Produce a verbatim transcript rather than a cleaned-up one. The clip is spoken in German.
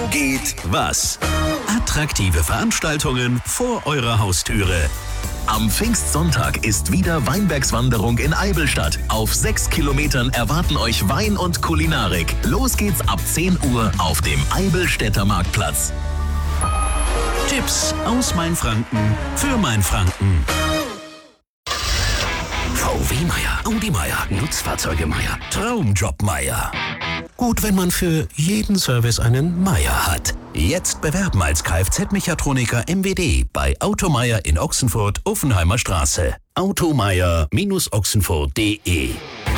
geht was. Attraktive Veranstaltungen vor eurer Haustüre. Am Pfingstsonntag ist wieder Weinbergswanderung in Eibelstadt. Auf sechs Kilometern erwarten euch Wein und Kulinarik. Los geht's ab zehn Uhr auf dem Eibelstädter Marktplatz. Tipps aus Mainfranken für Mainfranken. V W Meier, Audi Meier, Nutzfahrzeuge Meier, Traumjob Meier. Gut, wenn man für jeden Service einen Meier hat. Jetzt bewerben als Kfz-Mechatroniker M W D bei Automeier in Ochsenfurt, Offenheimer Straße. automeier Bindestrich ochsenfurt punkt de